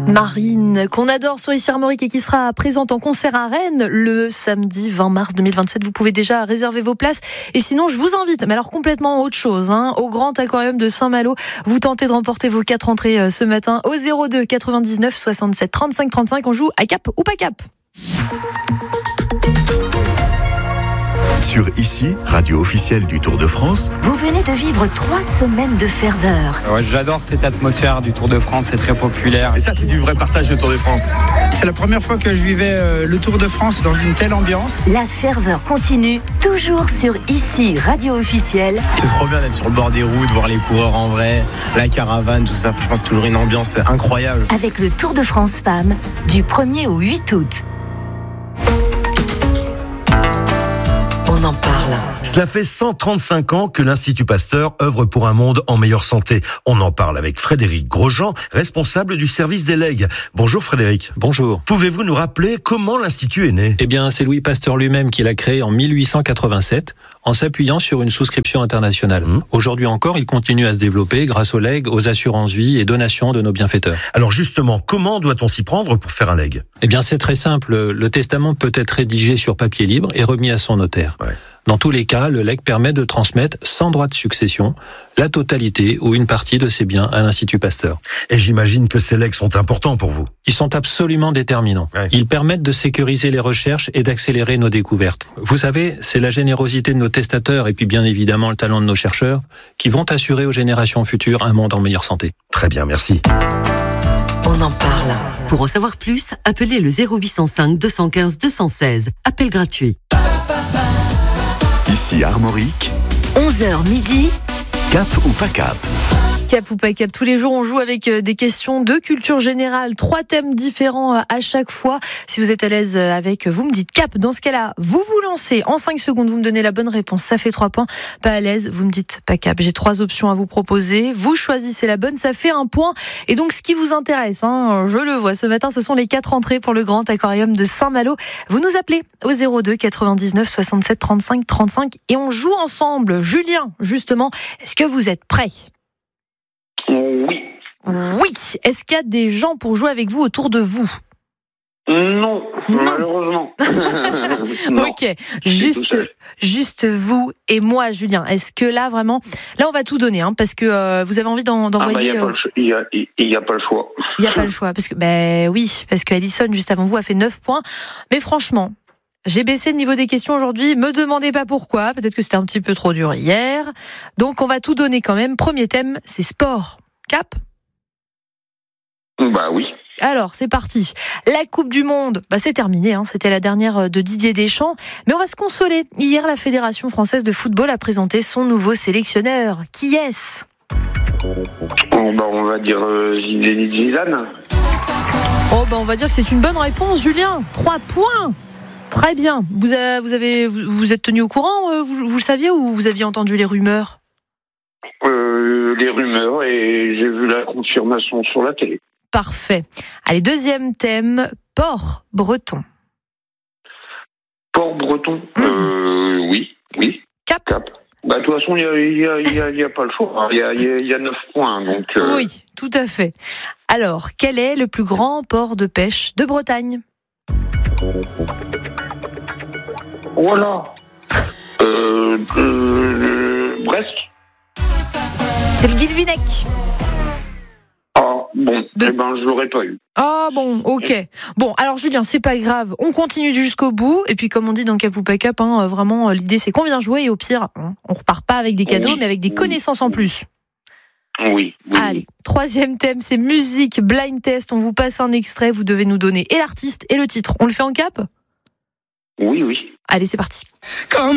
Marine, qu'on adore sur Ici Armorique et qui sera présente en concert à Rennes le samedi 20 mars 2027. Vous pouvez déjà réserver vos places. Et sinon, je vous invite, mais alors complètement autre chose, au Grand Aquarium de Saint-Malo. Vous tentez de remporter vos 4 entrées ce matin au 02 99 67 35 35. On joue à cap ou pas cap. Sur Ici, radio officielle du Tour de France. Vous venez de vivre 3 semaines de ferveur. Ouais, j'adore cette atmosphère du Tour de France, c'est très populaire. Et ça, c'est du vrai partage du Tour de France. C'est la première fois que je vivais le Tour de France dans une telle ambiance. La ferveur continue, toujours sur Ici, radio officielle. C'est trop bien d'être sur le bord des routes, voir les coureurs en vrai, la caravane, tout ça. Je pense toujours une ambiance incroyable. Avec le Tour de France Femmes, du 1er au 8 août. On en parle. Cela fait 135 ans que l'Institut Pasteur œuvre pour un monde en meilleure santé. On en parle avec Frédéric Grosjean, responsable du service des legs. Bonjour Frédéric. Bonjour. Pouvez-vous nous rappeler comment l'Institut est né ? Eh bien, c'est Louis Pasteur lui-même qui l'a créé en 1887 en s'appuyant sur une souscription internationale. Aujourd'hui encore, il continue à se développer grâce aux legs, aux assurances-vie et donations de nos bienfaiteurs. Alors justement, comment doit-on s'y prendre pour faire un leg ? Eh bien, c'est très simple. Le testament peut être rédigé sur papier libre et remis à son notaire. Ouais. Dans tous les cas, le legs permet de transmettre sans droit de succession la totalité ou une partie de ses biens à l'Institut Pasteur. Et j'imagine que ces legs sont importants pour vous. Ils sont absolument déterminants. Ouais. Ils permettent de sécuriser les recherches et d'accélérer nos découvertes. Vous savez, c'est la générosité de nos testateurs et puis bien évidemment le talent de nos chercheurs qui vont assurer aux générations futures un monde en meilleure santé. Très bien, merci. On en parle. Pour en savoir plus, appelez le 0805 215 216. Appel gratuit. Ici Armorique, 11h midi. cap ou pas cap ? Cap ou pas cap, tous les jours on joue avec des questions de culture générale, 3 thèmes différents à chaque fois. Si vous êtes à l'aise avec, vous me dites cap. Dans ce cas-là, vous vous lancez en 5 secondes, vous me donnez la bonne réponse, ça fait 3 points. Pas à l'aise, vous me dites pas cap. J'ai 3 options à vous proposer, vous choisissez la bonne, ça fait 1 point. Et donc ce qui vous intéresse, je le vois ce matin, ce sont les 4 entrées pour le Grand Aquarium de Saint-Malo. Vous nous appelez au 02 99 67 35 35 et on joue ensemble. Julien, justement, est-ce que vous êtes prêts ? Oui. Oui. Est-ce qu'il y a des gens pour jouer avec vous autour de vous ? Non, malheureusement. Non. Ok. Juste vous et moi, Julien. Est-ce que là, vraiment... Là, on va tout donner, parce que vous avez envie d'envoyer... Il n'y a pas le choix. Il n'y a pas le choix. Parce que Alison, juste avant vous, a fait 9 points. Mais franchement... J'ai baissé le niveau des questions aujourd'hui, me demandez pas pourquoi, peut-être que c'était un petit peu trop dur hier. Donc on va tout donner quand même. Premier thème, c'est sport. Cap ? Bah oui. Alors, c'est parti. La Coupe du Monde, c'est terminé, c'était la dernière de Didier Deschamps. Mais on va se consoler. Hier, la Fédération française de football a présenté son nouveau sélectionneur. Qui est-ce ? On va dire Zinedine Zidane. On va dire que c'est une bonne réponse, Julien. 3 points. Très bien. Vous êtes tenu au courant, vous le saviez, ou vous aviez entendu les rumeurs ? Les rumeurs, et j'ai vu la confirmation sur la télé. Parfait. Allez, deuxième thème, port breton. Port breton. Oui. Cap. De toute façon, il y a pas le choix. Il y a 9 points, donc. Oui, tout à fait. Alors, quel est le plus grand port de pêche de Bretagne ? Voilà. Brest. C'est le Guilvinec. Ah, bon. Je l'aurais pas eu. Ah bon, ok. Bon, alors Julien, c'est pas grave. On continue jusqu'au bout. Et puis, comme on dit dans Cap ou pas Cap, vraiment, l'idée, c'est qu'on vient jouer. Et au pire, on repart pas avec des cadeaux, mais avec des connaissances en plus. Oui. Allez, troisième thème, c'est musique, blind test. On vous passe un extrait. Vous devez nous donner et l'artiste et le titre. On le fait en cap ? Oui. Allez, c'est parti.